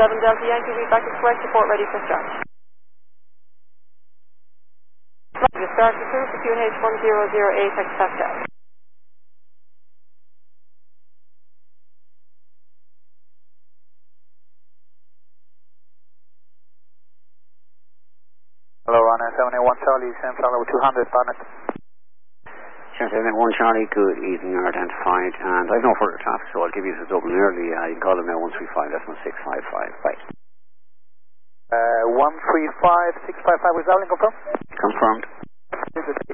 Delta Yankee, read back is correct, report ready for start. The start is through for QNH 1008 X Pascal. Hello, Runner 781 Charlie, San Francisco 200, partner. 781 Charlie, good evening, identified, and I've no further traffic, so I'll give you the Dublin early. You can call them now 135, that's 1655. Bye. 135, 655, was that confirmed? Confirmed.